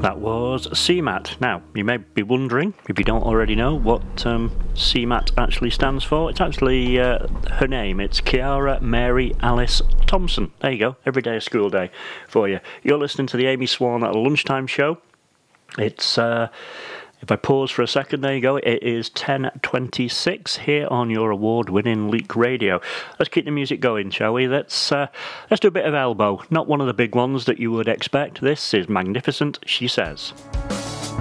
That was CMAT. Now, you may be wondering, if you don't already know, what CMAT actually stands for. It's actually her name. It's Kiara Mary Alice Thompson. There you go. Every day a school day for you. You're listening to the Amy Swan at a Lunchtime Show. It's... If I pause for a second, there you go. It is 10:26 here on your award-winning Leak Radio. Let's keep the music going, shall we? Let's do a bit of Elbow. Not one of the big ones that you would expect. This is Magnificent, She Says.